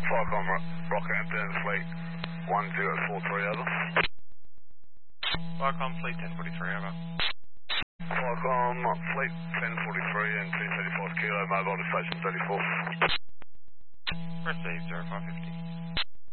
Falcon Rockhampton Fleet 1043, over. Falcon Fleet 1043, over. Falcon Fleet 1043 and 235 kilo, mobile to station 34. Received, 0550.